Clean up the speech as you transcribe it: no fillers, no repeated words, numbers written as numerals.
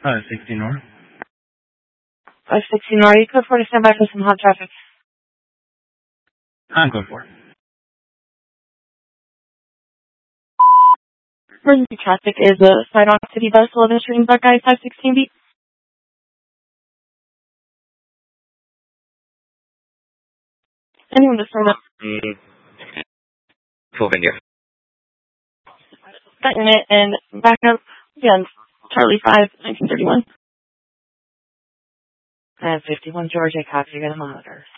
560 north. 560 north. You code 4 to stand by for some hot traffic. I'm code 4. Emergency traffic is a Sidewalk City Bus 11 Street Buckeye 516B. Anyone just turn up? Full India. Got your net and back up. Again, Charlie 5, 1931. 51 Georgia, copy, you got a monitor.